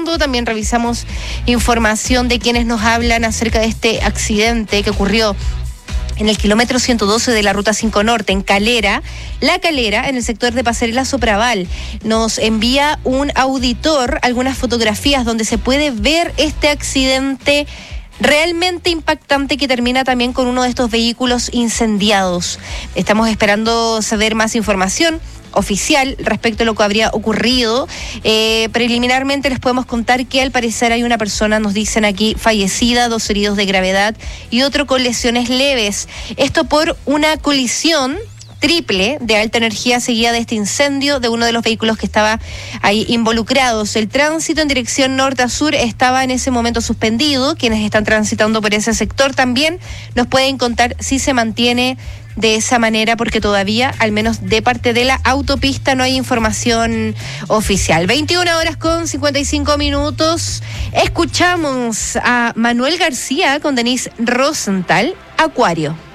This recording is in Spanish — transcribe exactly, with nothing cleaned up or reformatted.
informando. También revisamos información de quienes nos hablan acerca de este accidente que ocurrió en el kilómetro ciento doce de la Ruta cinco Norte, en Calera. La Calera, en el sector de Pasarela Sopraval. Nos envía un auditor algunas fotografías donde se puede ver este accidente realmente impactante que termina también con uno de estos vehículos incendiados. Estamos esperando saber más información oficial respecto a lo que habría ocurrido. Eh, preliminarmente les podemos contar que al parecer hay una persona, nos dicen aquí, fallecida, dos heridos de gravedad y otro con lesiones leves. Esto por una colisión triple de alta energía seguida de este incendio de uno de los vehículos que estaba ahí involucrados. El tránsito en dirección norte a sur estaba en ese momento suspendido. Quienes están transitando por ese sector también nos pueden contar si se mantiene de esa manera, porque todavía, al menos de parte de la autopista, no hay información oficial. veintiuna horas con cincuenta y cinco minutos. Escuchamos a Manuel García con Denise Rosenthal, Acuario.